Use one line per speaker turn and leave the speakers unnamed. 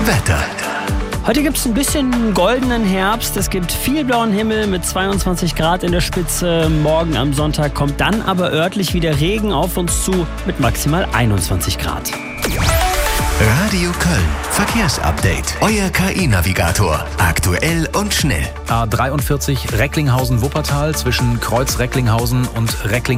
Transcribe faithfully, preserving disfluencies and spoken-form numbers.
Wetter.
Heute gibt es ein bisschen goldenen Herbst. Es gibt viel blauen Himmel mit zweiundzwanzig Grad in der Spitze. Morgen am Sonntag kommt dann aber örtlich wieder Regen auf uns zu mit maximal einundzwanzig Grad.
Radio Köln. Verkehrsupdate. Euer K I-Navigator. Aktuell und schnell.
A dreiundvierzig Recklinghausen-Wuppertal zwischen Kreuz Recklinghausen und Recklinghausen